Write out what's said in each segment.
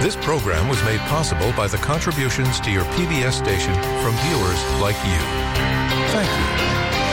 This program was made possible by the contributions to your PBS station from viewers like you. Thank you.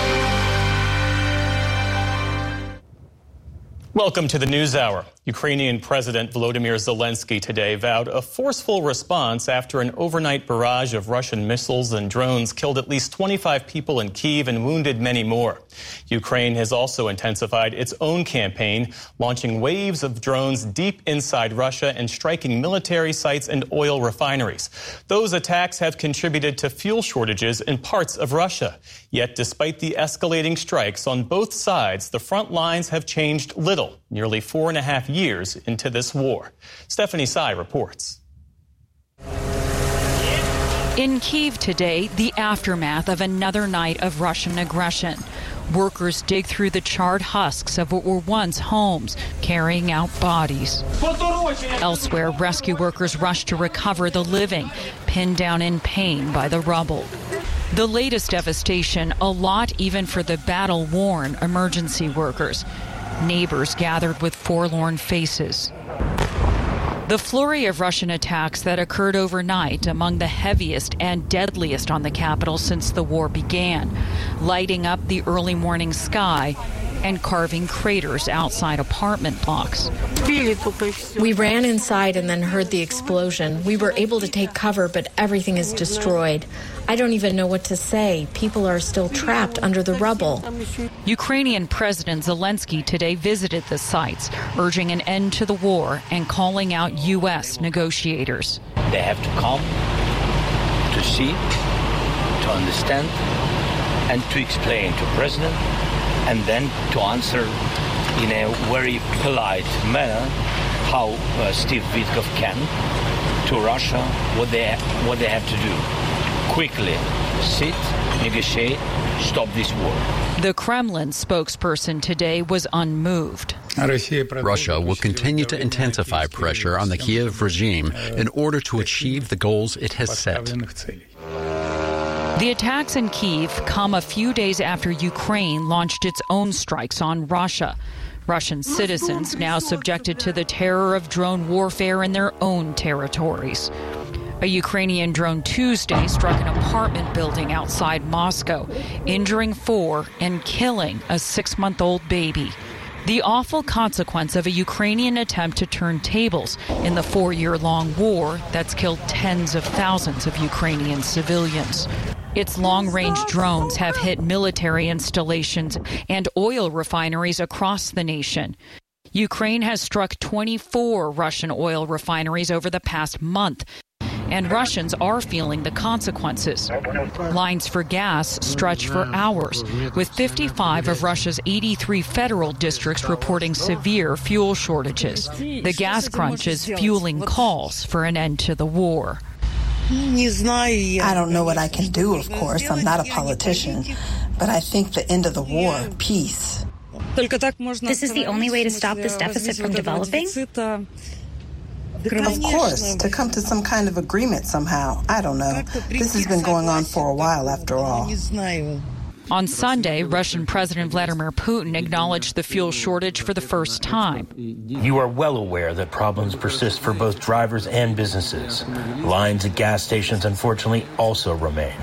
Welcome to the NewsHour. Ukrainian President Volodymyr Zelensky today vowed a forceful response after an overnight barrage of Russian missiles and drones killed at least 25 people in Kyiv and wounded many more. Ukraine has also intensified its own campaign, launching waves of drones deep inside Russia and striking military sites and oil refineries. Those attacks have contributed to fuel shortages in parts of Russia. Yet, despite the escalating strikes on both sides, the front lines have changed little, nearly 4.5 years into this war. Stephanie Tsai reports. In Kyiv today, the aftermath of another night of Russian aggression. Workers dig through the charred husks of what were once homes, carrying out bodies. Elsewhere, rescue workers rush to recover the living, pinned down in pain by the rubble. The latest devastation, a lot even for the battle-worn emergency workers. Neighbors gathered with forlorn faces. The flurry of Russian attacks that occurred overnight, among the heaviest and deadliest on the capital since the war began, lighting up the early morning sky and carving craters outside apartment blocks. We ran inside and then heard the explosion. We were able to take cover, but everything is destroyed. I don't even know what to say. People are still trapped under the rubble. Ukrainian President Zelensky today visited the sites, urging an end to the war and calling out U.S. negotiators. They have to come to see, to understand, and to explain to President, and then to answer in a very polite manner how Steve Witkoff can to Russia what they have to do. Quickly sit, negotiate, stop this war. The Kremlin spokesperson today was unmoved. Russia will continue to intensify pressure on the Kiev regime in order to achieve the goals it has set. The attacks in Kyiv come a few days after Ukraine launched its own strikes on Russia. Russian citizens now subjected to the terror of drone warfare in their own territories. A Ukrainian drone Tuesday struck an apartment building outside Moscow, injuring 4 and killing a 6-month-old baby. The awful consequence of a Ukrainian attempt to turn tables in the 4-year-long war that's killed tens of thousands of Ukrainian civilians. Its long-range drones have hit military installations and oil refineries across the nation. Ukraine has struck 24 Russian oil refineries over the past month, and Russians are feeling the consequences. Lines for gas stretch for hours, with 55 of Russia's 83 federal districts reporting severe fuel shortages. The gas crunch is fueling calls for an end to the war. I don't know what I can do, of course. I'm not a politician. But I think the end of the war, peace. This is the only way to stop this deficit from developing? Of course, to come to some kind of agreement somehow. I don't know. This has been going on for a while, after all. On Sunday, Russian President Vladimir Putin acknowledged the fuel shortage for the first time. You are well aware that problems persist for both drivers and businesses. Lines at gas stations, unfortunately, also remain.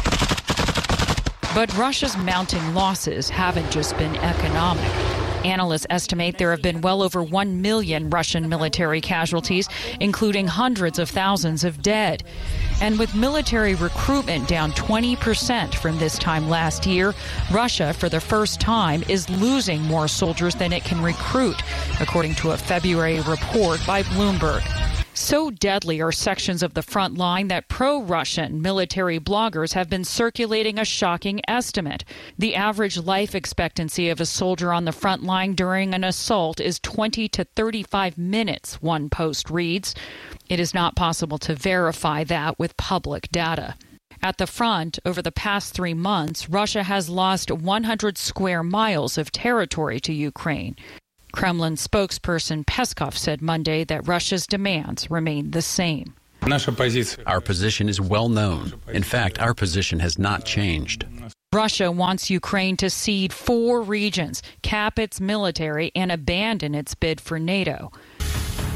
But Russia's mounting losses haven't just been economic. Analysts estimate there have been well over 1 million Russian military casualties, including hundreds of thousands of dead. And with military recruitment down 20% from this time last year, Russia, for the first time, is losing more soldiers than it can recruit, according to a February report by Bloomberg. So deadly are sections of the front line that pro-Russian military bloggers have been circulating a shocking estimate. The average life expectancy of a soldier on the front line during an assault is 20 to 35 minutes, one post reads. It is not possible to verify that with public data. At the front, over the past 3 months, Russia has lost 100 square miles of territory to Ukraine. Kremlin spokesperson Peskov said Monday that Russia's demands remain the same. Our position is well known. In fact, our position has not changed. Russia wants Ukraine to cede 4 regions, cap its military, and abandon its bid for NATO.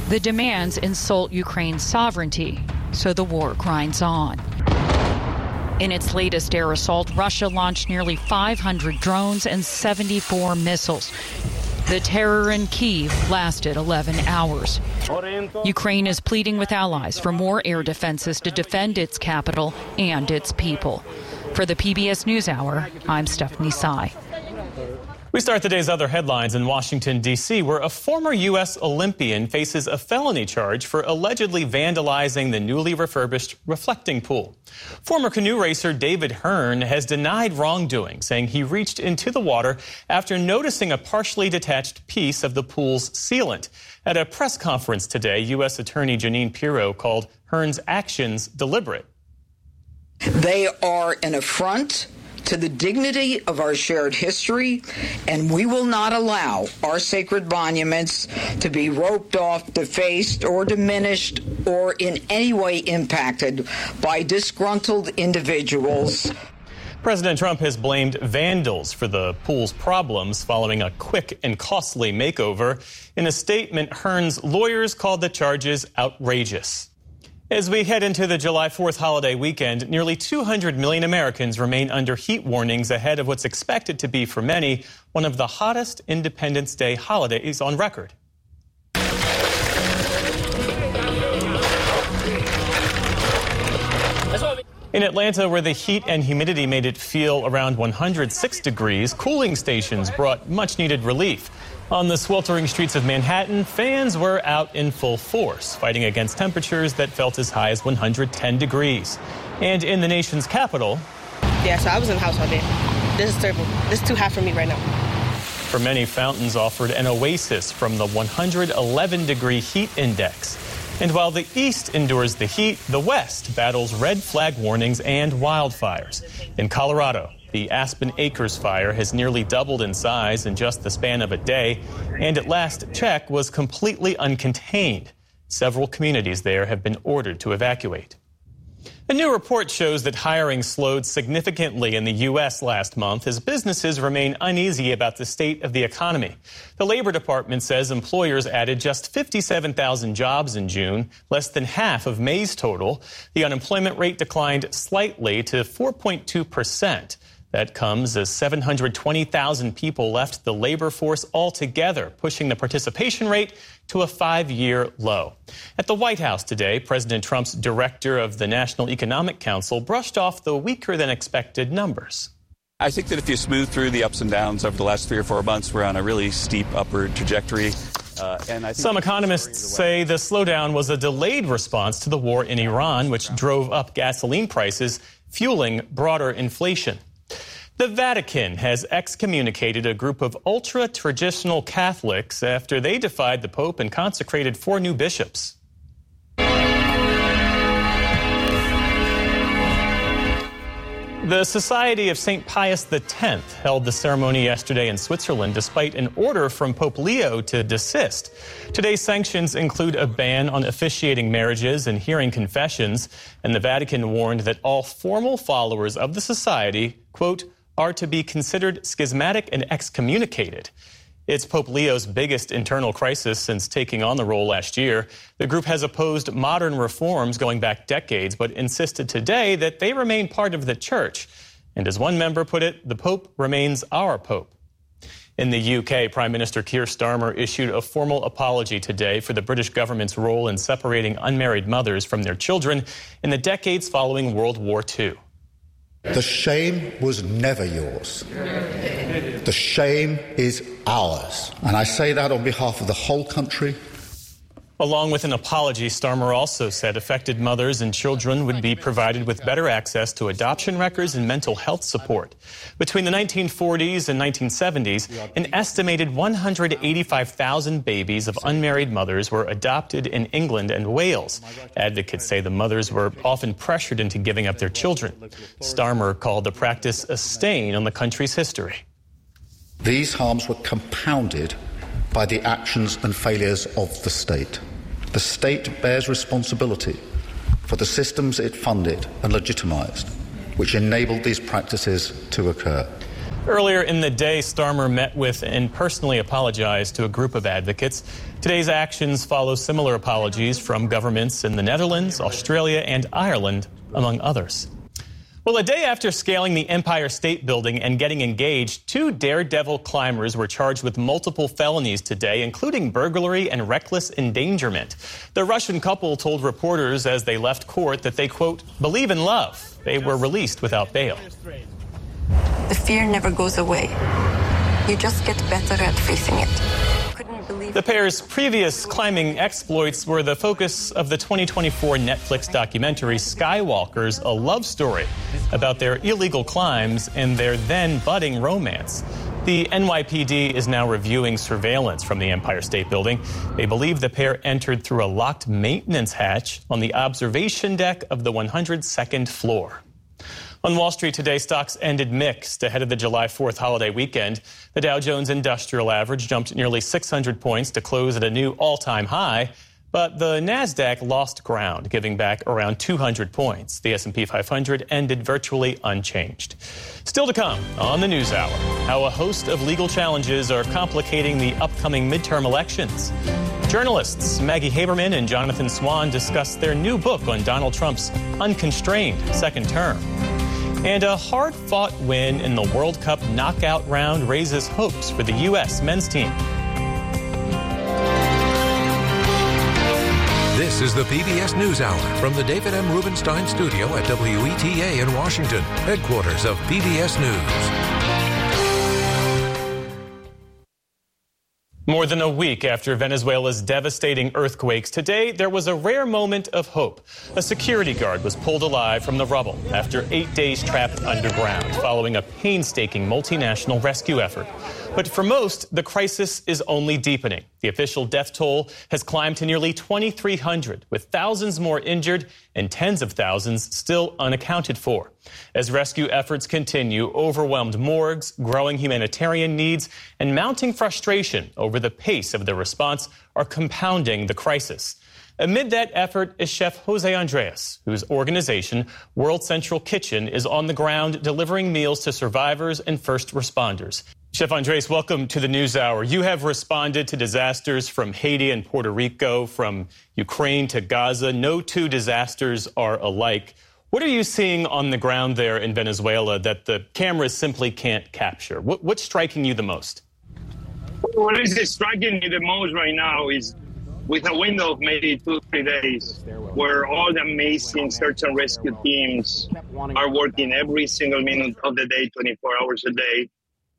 The demands insult Ukraine's sovereignty, so the war grinds on. In its latest air assault, Russia launched nearly 500 drones and 74 missiles. The terror in Kyiv lasted 11 hours. Ukraine is pleading with allies for more air defenses to defend its capital and its people. For the PBS NewsHour, I'm Stephanie Tsai. We start the day's other headlines in Washington, D.C., where a former U.S. Olympian faces a felony charge for allegedly vandalizing the newly refurbished reflecting pool. Former canoe racer David Hearn has denied wrongdoing, saying he reached into the water after noticing a partially detached piece of the pool's sealant. At a press conference today, U.S. Attorney Jeanine Pirro called Hearn's actions deliberate. They are an affront to the dignity of our shared history, and we will not allow our sacred monuments to be roped off, defaced, or diminished, or in any way impacted by disgruntled individuals. President Trump has blamed vandals for the pool's problems following a quick and costly makeover. In a statement, Hearn's lawyers called the charges outrageous. As we head into the July 4th holiday weekend, nearly 200 million Americans remain under heat warnings ahead of what's expected to be, for many, one of the hottest Independence Day holidays on record. In Atlanta, where the heat and humidity made it feel around 106 degrees, cooling stations brought much-needed relief. On the sweltering streets of Manhattan, fans were out in full force, fighting against temperatures that felt as high as 110 degrees. And in the nation's capital... Yeah, so I was in the house all day. This is terrible. This is too hot for me right now. For many, fountains offered an oasis from the 111-degree heat index. And while the East endures the heat, the West battles red flag warnings and wildfires. In Colorado, the Aspen Acres fire has nearly doubled in size in just the span of a day, and at last check was completely uncontained. Several communities there have been ordered to evacuate. A new report shows that hiring slowed significantly in the U.S. last month as businesses remain uneasy about the state of the economy. The Labor Department says employers added just 57,000 jobs in June, less than half of May's total. The unemployment rate declined slightly to 4.2%. That comes as 720,000 people left the labor force altogether, pushing the participation rate to a 5-year low. At the White House today, President Trump's director of the National Economic Council brushed off the weaker-than-expected numbers. I think that if you smooth through the ups and downs over the last 3 or 4 months, we're on a really steep upward trajectory. Some economists say the slowdown was a delayed response to the war in Iran, which drove up gasoline prices, fueling broader inflation. The Vatican has excommunicated a group of ultra-traditional Catholics after they defied the Pope and consecrated 4 new bishops. The Society of St. Pius X held the ceremony yesterday in Switzerland despite an order from Pope Leo to desist. Today's sanctions include a ban on officiating marriages and hearing confessions, and the Vatican warned that all formal followers of the society, quote, are to be considered schismatic and excommunicated. It's Pope Leo's biggest internal crisis since taking on the role last year. The group has opposed modern reforms going back decades, but insisted today that they remain part of the church. And as one member put it, the Pope remains our Pope. In the UK, Prime Minister Keir Starmer issued a formal apology today for the British government's role in separating unmarried mothers from their children in the decades following World War II. The shame was never yours. The shame is ours. And I say that on behalf of the whole country. Along with an apology, Starmer also said affected mothers and children would be provided with better access to adoption records and mental health support. Between the 1940s and 1970s, an estimated 185,000 babies of unmarried mothers were adopted in England and Wales. Advocates say the mothers were often pressured into giving up their children. Starmer called the practice a stain on the country's history. These harms were compounded by the actions and failures of the state. The state bears responsibility for the systems it funded and legitimised, which enabled these practices to occur. Earlier in the day, Starmer met with and personally apologized to a group of advocates. Today's actions follow similar apologies from governments in the Netherlands, Australia, and Ireland, among others. Well, a day after scaling the Empire State Building and getting engaged, 2 daredevil climbers were charged with multiple felonies today, including burglary and reckless endangerment. The Russian couple told reporters as they left court that they, quote, believe in love. They were released without bail. The fear never goes away. You just get better at facing it. The pair's previous climbing exploits were the focus of the 2024 Netflix documentary Skywalkers, a love story about their illegal climbs and their then budding romance. The NYPD is now reviewing surveillance from the Empire State Building. They believe the pair entered through a locked maintenance hatch on the observation deck of the 102nd floor. On Wall Street today, stocks ended mixed ahead of the July 4th holiday weekend. The Dow Jones Industrial Average jumped nearly 600 points to close at a new all-time high, but the Nasdaq lost ground, giving back around 200 points. The S&P 500 ended virtually unchanged. Still to come on the NewsHour, how a host of legal challenges are complicating the upcoming midterm elections. Journalists Maggie Haberman and Jonathan Swan discuss their new book on Donald Trump's unconstrained second term. And a hard-fought win in the World Cup knockout round raises hopes for the U.S. men's team. This is the PBS NewsHour from the David M. Rubenstein studio at WETA in Washington, headquarters of PBS News. More than a week after Venezuela's devastating earthquakes, today there was a rare moment of hope. A security guard was pulled alive from the rubble after 8 days trapped underground following a painstaking multinational rescue effort. But for most, the crisis is only deepening. The official death toll has climbed to nearly 2,300, with thousands more injured and tens of thousands still unaccounted for. As rescue efforts continue, overwhelmed morgues, growing humanitarian needs, and mounting frustration over the pace of the response are compounding the crisis. Amid that effort is Chef Jose Andres, whose organization, World Central Kitchen, is on the ground delivering meals to survivors and first responders. Chef Andres, welcome to the NewsHour. You have responded to disasters from Haiti and Puerto Rico, from Ukraine to Gaza. No two disasters are alike. What are you seeing on the ground there in Venezuela that the cameras simply can't capture? What's striking you the most? What is striking me the most right now is with a window of maybe 2-3 days where all the amazing search and rescue teams are working every single minute of the day, 24 hours a day,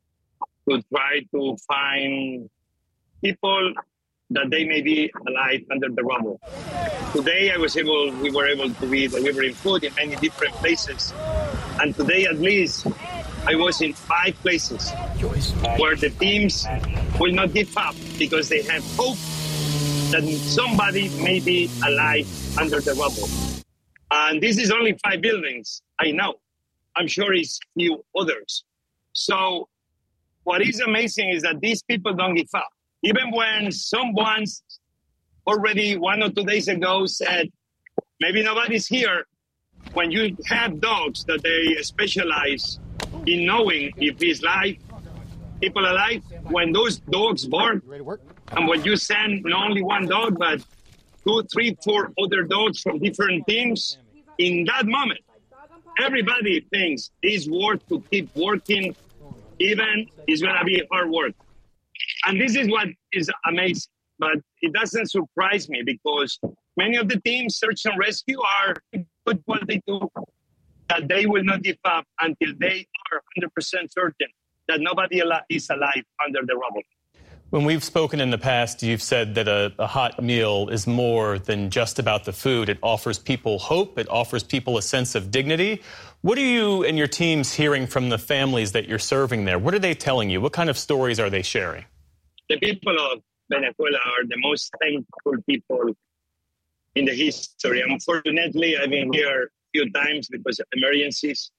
to try to find people that they may be alive under the rubble. Today we were able to be delivering food in many different places. And today at least I was in 5 places where the teams will not give up because they have hope that somebody may be alive under the rubble. And this is only 5 buildings, I know. I'm sure it's few others. So what is amazing is that these people don't give up. Even when someone already 1 or 2 days ago said, maybe nobody's here, when you have dogs that they specialize in knowing if it's people alive, when those dogs bark, and when you send not only 1 dog, but 2, 3, 4 other dogs from different teams, in that moment, everybody thinks it's worth to keep working, even it's going to be hard work. And this is what is amazing. But it doesn't surprise me because many of the teams, search and rescue, are good what they do, that they will not give up until they are 100% certain that nobody is alive under the rubble. When we've spoken in the past, you've said that a hot meal is more than just about the food. It offers people hope. It offers people a sense of dignity. What are you and your teams hearing from the families that you're serving there? What are they telling you? What kind of stories are they sharing? The people of Venezuela are the most thankful people in the history. Unfortunately, I've been here a few times because of emergencies.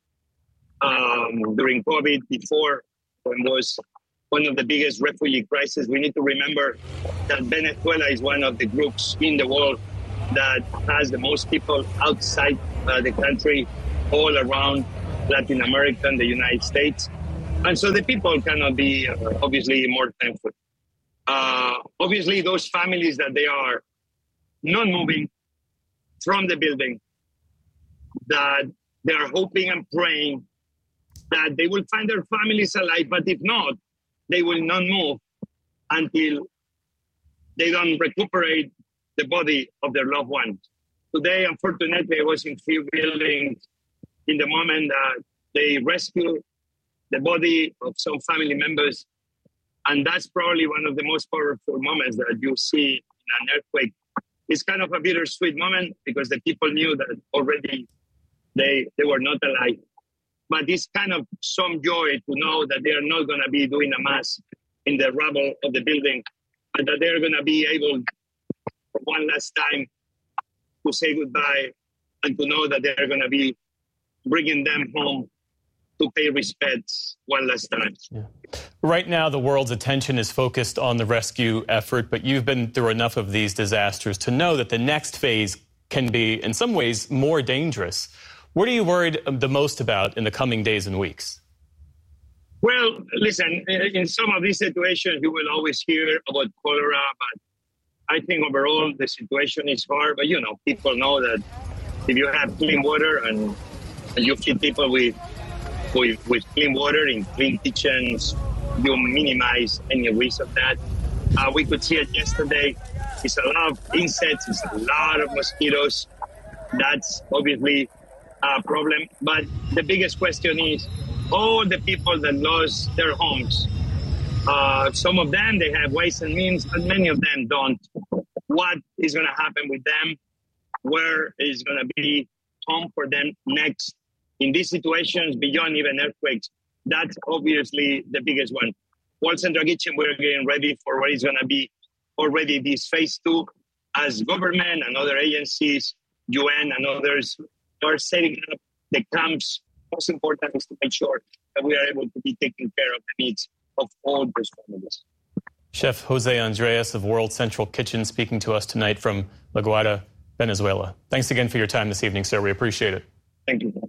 During COVID, before, when it was one of the biggest refugee crises, we need to remember that Venezuela is one of the groups in the world that has the most people outside the country, all around Latin America and the United States. And so the people cannot be obviously more thankful. Obviously, those families that they are not moving from the building, that they are hoping and praying that they will find their families alive, but if not, they will not move until they don't recuperate the body of their loved ones. Today, unfortunately, I was in few buildings in the moment that they rescued the body of some family members. And that's probably one of the most powerful moments that you see in an earthquake. It's kind of a bittersweet moment because the people knew that already they were not alive. But it's kind of some joy to know that they are not going to be doing a mass in the rubble of the building, and that they're going to be able for one last time to say goodbye and to know that they're going to be bringing them home to pay respects one last time. Yeah. Right now, the world's attention is focused on the rescue effort, but you've been through enough of these disasters to know that the next phase can be, in some ways, more dangerous. What are you worried the most about in the coming days and weeks? Well, listen, in some of these situations, you will always hear about cholera, but I think overall the situation is hard. But, you know, people know that if you have clean water and you feed people with clean water in clean kitchens, you minimize any risk of that. We could see it yesterday. It's a lot of insects, it's a lot of mosquitoes. That's obviously a problem. But the biggest question is all the people that lost their homes. Some of them, they have ways and means, but many of them don't. What is going to happen with them? Where is going to be home for them next? In these situations, beyond even earthquakes, that's obviously the biggest one. World Central Kitchen, we're getting ready for what is going to be already this phase 2 as government and other agencies, UN and others are setting up the camps. Most important is to make sure that we are able to be taking care of the needs of all those families. Chef Jose Andres of World Central Kitchen speaking to us tonight from La Guaira, Venezuela. Thanks again for your time this evening, sir. We appreciate it. Thank you.